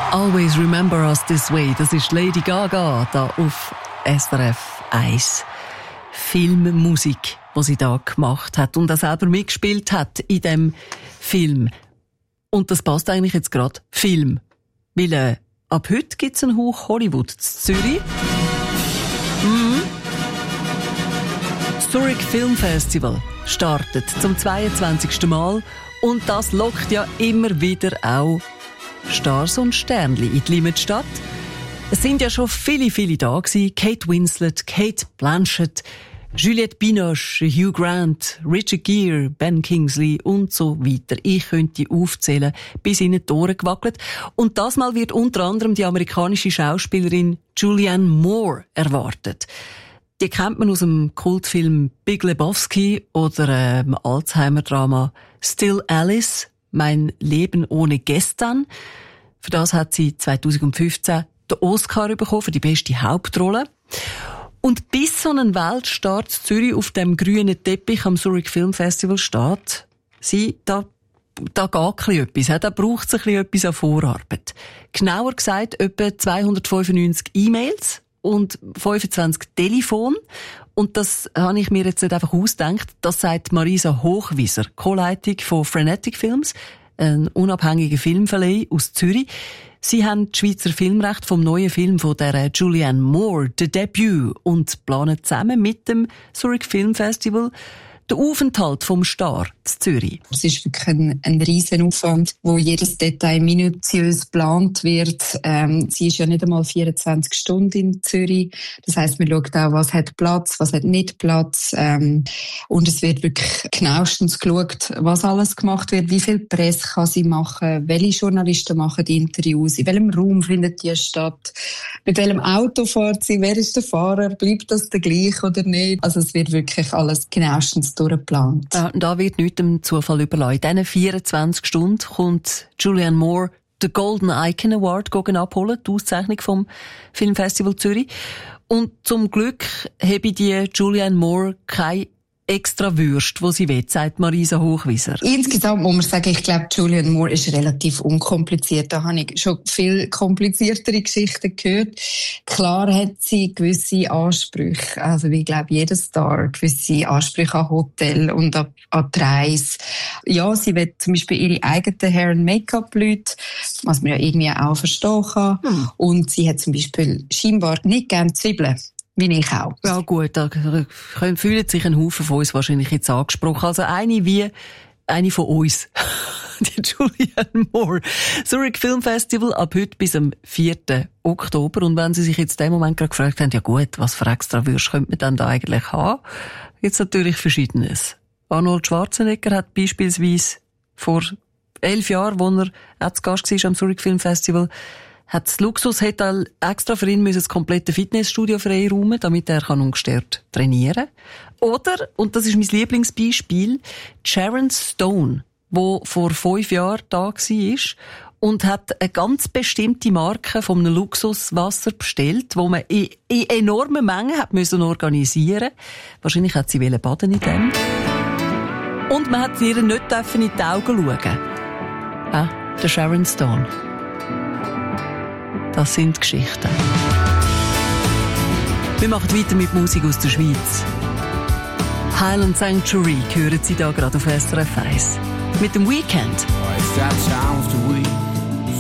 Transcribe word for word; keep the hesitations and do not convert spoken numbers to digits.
Always remember us this way. Das ist Lady Gaga da auf S R F eins. Filmmusik, die sie da gemacht hat und auch selber mitgespielt hat in dem Film. Und das passt eigentlich jetzt gerade. Film. Weil äh, ab heute gibt es einen Hauch Hollywood in Zürich. Mhm. Das Zurich Film Festival startet zum zweiundzwanzigsten Mal und das lockt ja immer wieder auch Stars und Sternli in die Limmatstadt. Es sind ja schon viele, viele da gewesen. Kate Winslet, Kate Blanchett, Juliette Binoche, Hugh Grant, Richard Gere, Ben Kingsley und so weiter. Ich könnte aufzählen, bis ihnen die Ohren gewackelt. Und das Mal wird unter anderem die amerikanische Schauspielerin Julianne Moore erwartet. Die kennt man aus dem Kultfilm Big Lebowski oder dem Alzheimer-Drama Still Alice, Mein Leben ohne Gestern. Für das hat sie zweitausendfünfzehn den Oscar bekommen für die beste Hauptrolle. Und bis so ein Weltstar in Zürich auf dem grünen Teppich am Zurich Film Festival steht, sie, da, da geht ein bisschen etwas, da braucht es ein bisschen etwas an Vorarbeit. Genauer gesagt, etwa zweihundertfünfundneunzig E-Mails und fünfundzwanzig Telefon. Und das habe ich mir jetzt nicht einfach ausgedacht. Das sagt Marisa Hochwieser, Co-Leitung von Frenetic Films, ein unabhängiger Filmverleih aus Zürich. Sie haben das Schweizer Filmrecht vom neuen Film von der Julianne Moore, The Debut, und planen zusammen mit dem Zurich Film Festival den Aufenthalt vom Star in Zürich. Es ist wirklich ein, ein riesen Aufwand, wo jedes Detail minutiös geplant wird. Ähm, sie ist ja nicht einmal vierundzwanzig Stunden in Zürich. Das heisst, man schaut auch, was hat Platz, was hat nicht Platz. Ähm, und es wird wirklich genauestens geschaut, was alles gemacht wird, wie viel Presse kann sie machen, welche Journalisten machen die Interviews, in welchem Raum findet die statt, mit welchem Auto fährt sie, wer ist der Fahrer, bleibt das der gleich oder nicht. Also es wird wirklich alles genauestens durchgeplant. Ja, da wird nichts dem Zufall überlassen. In diesen vierundzwanzig Stunden kommt Julianne Moore den Golden Icon Award abholen, die Auszeichnung vom Filmfestival Zürich. Und zum Glück habe die Julianne Moore keine extra Würst, wo sie will, sagt Marisa Hochwieser. Insgesamt muss man sagen, ich glaube, Julianne Moore ist relativ unkompliziert. Da habe ich schon viel kompliziertere Geschichten gehört. Klar hat sie gewisse Ansprüche, also wie, glaube jeder Star, gewisse Ansprüche an Hotel und an, an die Reise. Ja, sie will zum Beispiel ihre eigenen Hair- und Make-up-Leute, was man ja irgendwie auch verstehen kann. Hm. Und sie hat zum Beispiel scheinbar nicht gerne Zwiebeln. Wie ich auch. Ja gut, da fühlen sich ein Haufen von uns wahrscheinlich jetzt angesprochen. Also eine wie eine von uns. Die Julianne Moore. Zurich Film Festival ab heute bis am vierten Oktober. Und wenn Sie sich jetzt in dem Moment gerade gefragt haben, ja gut, was für extra Würste könnte man denn da eigentlich haben? Jetzt natürlich Verschiedenes. Arnold Schwarzenegger hat beispielsweise vor elf Jahren, als er zu Gast war am Zurich Film Festival, hat das Luxushotel extra für ihn das komplette Fitnessstudio freiräumen, damit er ungestört trainieren kann. Oder, und das ist mein Lieblingsbeispiel, Sharon Stone, die vor fünf Jahren da war und hat eine ganz bestimmte Marke von einem Luxuswasser bestellt, wo man in, in enormen Mengen hat müssen organisieren. Wahrscheinlich hat sie baden in dem. Und man hat ihr nicht in die Augen schauen. Ah, der Sharon Stone. Das sind Geschichten. Wir machen weiter mit Musik aus der Schweiz. Highland Sanctuary hören Sie da gerade auf S R F eins. Mit dem Weekend. It's that time of the week.